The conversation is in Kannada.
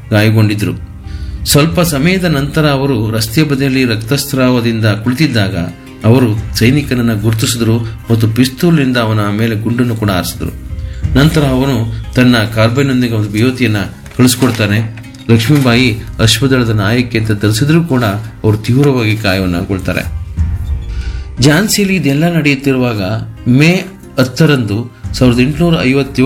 ಗಾಯಗೊಂಡಿದ್ದರು. ಸ್ವಲ್ಪ ಸಮಯದ ನಂತರ ಅವರು ರಸ್ತೆ ಬದಿಯಲ್ಲಿ ರಕ್ತಸ್ರಾವದಿಂದ ಕುಳಿತಿದ್ದಾಗ ಅವರು ಸೈನಿಕನನ್ನು ಗುರುತಿಸಿದರು ಮತ್ತು ಪಿಸ್ತೂಲ್ನಿಂದ ಅವನ ಮೇಲೆ ಗುಂಡನ್ನು ಕೂಡ ಹಾರಿಸಿದರು. ನಂತರ ಅವನು ತನ್ನ ಕಾರ್ಬೈನ್ನೊಂದಿಗೆ ಒಂದು ಯುವತಿಯನ್ನು ಕಳಿಸ್ಕೊಡ್ತಾನೆ. ಲಕ್ಷ್ಮೀಬಾಯಿ ಅಶ್ವದಳದ ನಾಯಕಿ ಅಂತ ತಿಳಿಸಿದ್ರೂ ಕೂಡ ಅವರು ತೀವ್ರವಾಗಿ ಗಾಯವನ್ನಾಗೊಳ್ತಾರೆ. ಝಾನ್ಸಿಯಲ್ಲಿ ಇದೆಲ್ಲ ನಡೆಯುತ್ತಿರುವಾಗ ಮೇ 10 1857